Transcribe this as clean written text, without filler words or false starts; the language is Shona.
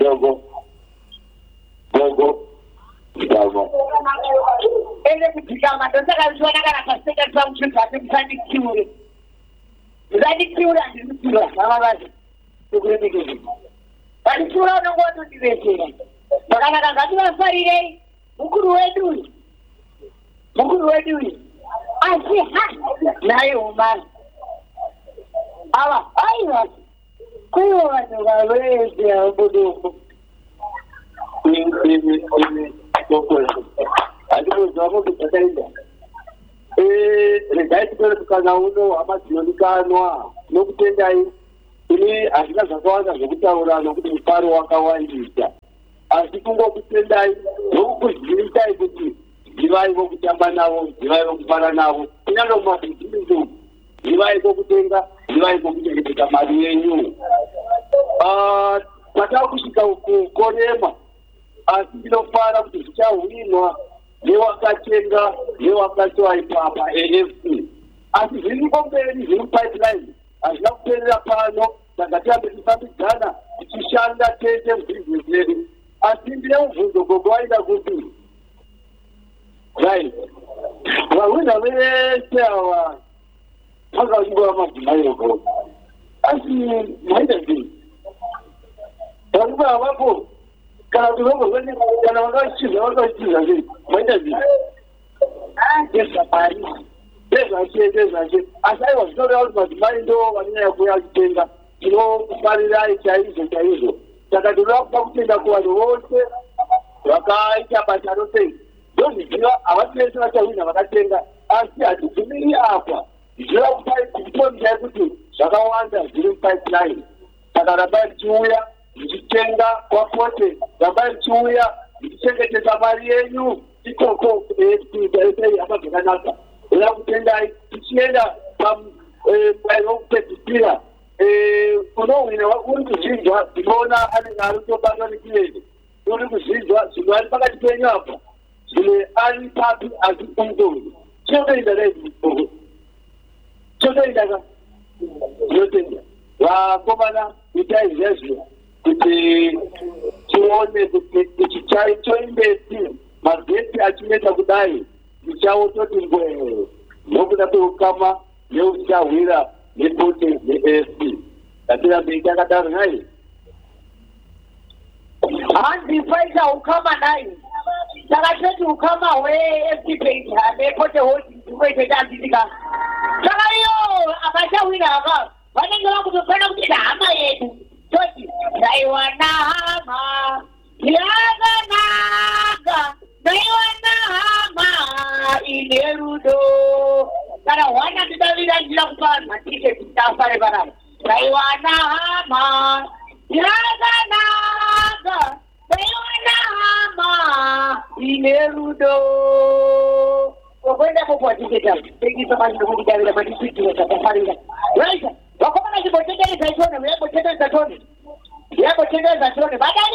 dogo dogo ele kutikama ndosaka zviona kana kaseka pamutuntu atemsandikiure zvandikiura ndinokiura vamavazi tokuremekeza vandikiura unongootondivesera zvakanaka ngativafarirei mukuru wedu uyu asi naye umani ava aiva kuivo vanhu vavese ambodoko andinozivamokudzakaida regai titore mukana uno hamadzionikanwa nokutendai ini hazvina zvakawanda zvokutaura nokuti mufaro wakawandisa asi kungokutendai nokukuzvinisai kuti zivaivo kutamba navo zivaivo kufara navo inanomazizizo zivaivo kutenga zivaivo kuchengetedza mari yenyu patava kusvika kukorema asi ndinofara kuti zvichahwinwa newakatenga newakatoa ipapa afc asi zviripo mberi zviri pipeline hazvina kuperera pano saka tihambe tifambidzana tichishanda tese mubhizinesi yedu asi ndine mubvunzo gogo waida kuti right vahwina vese ava vakangova madzimai ogogo asi maita zvinhu varume avapo kana kuti vogozvene kana vakachiza sei maita zvinhu ndezvapari ndezvache asi aiwa zvinoreva kuti madzimai ndo vanonyanya kuuya achitenga tinokufarirai chaizvo saka ndinoda kuda kutenda kuvanhu vose vakaita basa rosei ndozviziva havati vachahwina vakatenga asi hatibvumiri apa zvinoda kutonzai kuti zvakawanda zviri mupipeline saka rambai richiuya zvichitenga kwapote rambai richiuya zvichichengetedza mari yenyu ikoko sei hapa zvakanaka oda kutendai tichienda painokupedzisira unohwina uri kuzvinzwa ndinoona anenge ari kutobatwa nekuyeni uri kuzvinzwa zvimwe ari pakati penyu apa zvimwe ari papi asi umdori chinotoenda daizvoo chotoendaka zvinotenda vakomana itai zvezvo kuti tione kuti choimbesi mageti achineta kudai tichawo toti ngwee nokuda kweukama neuchahwira nepote neafc atirambei takadaro nai handifaita ukama nai takatoti ukama hweafc nepote hosi ndikoitetambitika saka iyo akachawina aka vanenge vakutofana kuita hama yedu toti ndaiwana hama yakanaka ndaiwana hama ine rudo kana hwana tidavira njira kupa matiketi tafare panapa ndaiwana hama yakanaka ndaiwana hama ine rudo okwenda kokwatiketa tekisa mandinomudidavira mandisitiro tatafarira right vakomana chimbotendereza chone uyambotendereza chone vadaii